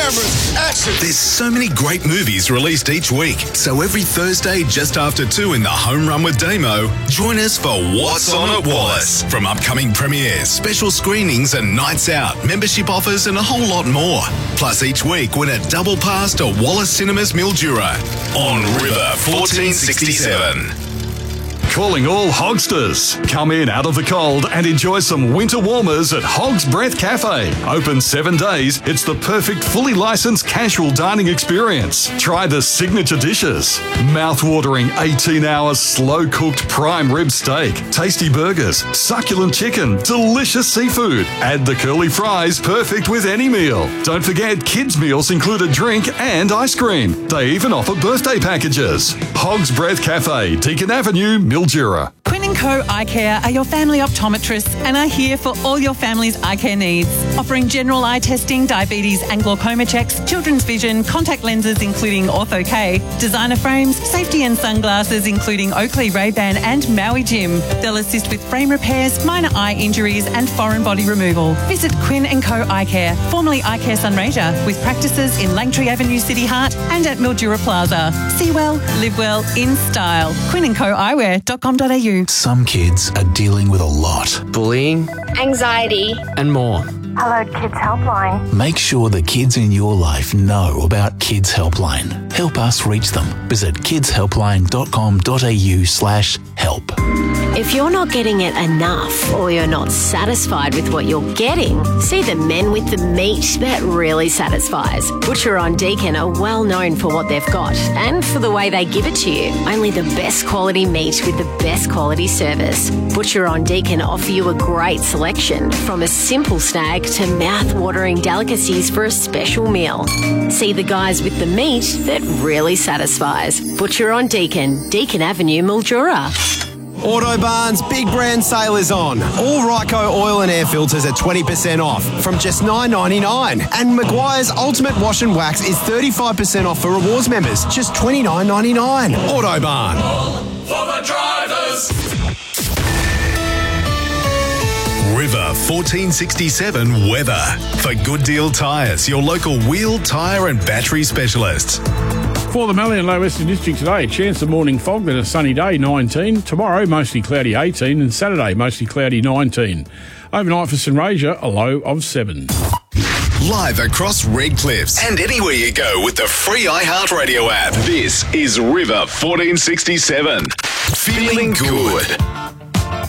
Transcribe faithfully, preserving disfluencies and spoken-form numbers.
cameras, action! There's so many great movies released each week. So every Thursday just after two in the Home Run with Damo, join us for What's On at Wallace. From upcoming premieres, special screenings and nights out, membership offers and a whole lot more. Plus each week win a double pass to Wallace Cinemas Mildura on River fourteen sixty-seven. Calling all Hogsters. Come in out of the cold and enjoy some winter warmers at Hog's Breath Cafe. Open seven days, it's the perfect fully licensed casual dining experience. Try the signature dishes. Mouth-watering eighteen-hour slow-cooked prime rib steak, tasty burgers, succulent chicken, delicious seafood. Add the curly fries, perfect with any meal. Don't forget kids' meals include a drink and ice cream. They even offer birthday packages. Hog's Breath Cafe, Deakin Avenue, Mildura. Quinn and Co Eye Care are your family optometrists and are here for all your family's eye care needs. Offering general eye testing, diabetes and glaucoma checks, children's vision, contact lenses including Ortho K, designer frames, safety and sunglasses including Oakley, Ray-Ban and Maui Jim. They'll assist with frame repairs, minor eye injuries and foreign body removal. Visit Quinn and Co Eye Care, formerly Eye Care Sunraysia, with practices in Langtree Avenue City Heart and at Mildura Plaza. See well, live well, in style. quinn and co eyewear dot com dot a u. Some kids are dealing with a lot. Bullying, anxiety, and more. Hello Kids Helpline. Make sure the kids in your life know about Kids Helpline. Help us reach them. Visit kids helpline dot com dot a u slash help. If you're not getting it enough or you're not satisfied with what you're getting, see the men with the meat that really satisfies. Butcher on Deakin are well known for what they've got and for the way they give it to you. Only the best quality meat with the best quality service. Butcher on Deakin offer you a great selection, from a simple snack to mouth-watering delicacies for a special meal. See the guys with the meat that really satisfies. Butcher on Deakin, Deakin Avenue, Mildura. Autobarn's big brand sale is on. All Ryco oil and air filters are twenty percent off from just nine ninety-nine. And Maguire's Ultimate Wash and Wax is thirty-five percent off for rewards members, just twenty-nine ninety-nine. Autobarn. For the drivers. River fourteen sixty-seven weather. For Good Deal Tyres, your local wheel, tyre and battery specialists. For the Mallee and Low Western District today, a chance of morning fog, then a sunny day, nineteen. Tomorrow, mostly cloudy, eighteen. And Saturday, mostly cloudy, nineteen. Overnight for Sunraysia, a low of seven. Live across Red Cliffs and anywhere you go with the free iHeartRadio app. This is River fourteen sixty-seven. Feeling good.